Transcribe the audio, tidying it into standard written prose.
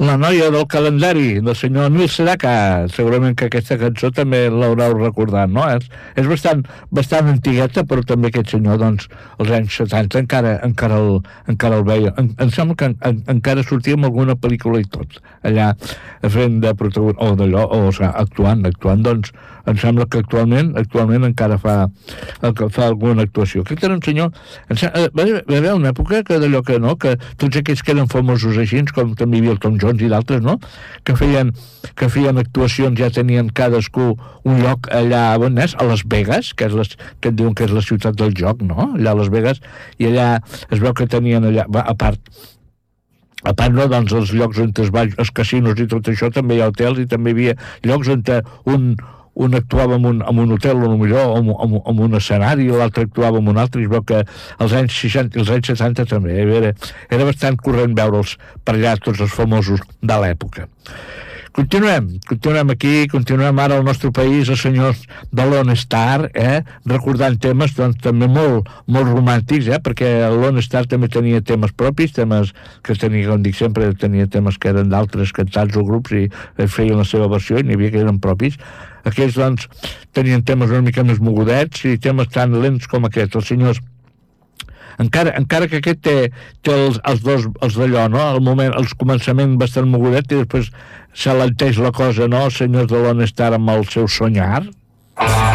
La noia del calendari, del senyor Emil Sedaka. Segurament que aquesta cançó també l'haureu recordat, no? És bastant antigueta, però també aquest senyor, doncs, als anys 70 encara el veia. Em sembla que encara sortia en alguna pel·lícula i tot, allà fent de protagonista, o d'allò, o sigui, actuant, doncs, em sembla que actualment encara fa alguna actuació. Aquest era un senyor... Va haver una època que d'allò que no, que tots aquells que eren famosos així, com també hi havia el Tom Jones i d'altres, no?, que feien actuacions, ja tenien cadascú un lloc allà on és, a Las Vegas, que et diuen que és la ciutat del joc, no?, allà a Las Vegas, i allà es veu que tenien allà, a part, no, doncs els llocs on els casinos i tot això, també hi ha hotels i també hi havia llocs on un actuava en un hotel, o millor, en un escenari, i l'altre actuava en un altre, i es veu que als anys 60 i als anys 70 també era bastant corrent veure'ls per allà, tots els famosos de l'època. Continuem aquí, continuem ara al nostre país, els senyors de Lone Star, recordant temes, doncs, també molt romàntics, perquè el Lone Star també tenia temes propis, temes que tenia, com dic sempre, tenia temes que eren d'altres cantats o grups i feien la seva versió, i n'hi havia que eren propis. Aquests, doncs, tenien temes una mica més mogudets i temes tan lents com aquests. Els senyors, encara que aquest té els d'allò, no?, al moment, els començaments bastant mogudets, i després s'alenteix la cosa, no?, els senyors de Lone Star amb el seu Soñar.